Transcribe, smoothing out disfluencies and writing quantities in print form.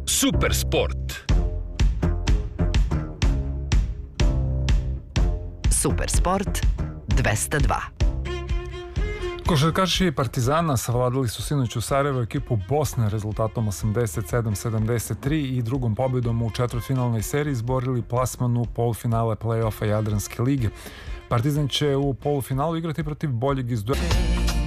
Supersport. Supersport 202. Košarkaši Partizana savladali su sinoć u Sarajevu ekipu Bosne rezultatom 87-73 i drugom pobjedom u četvrtfinalnoj seriji izborili plasman u polufinale play-offa Jadranske lige. Partizan će u polufinalu igrati protiv boljeg iz duela.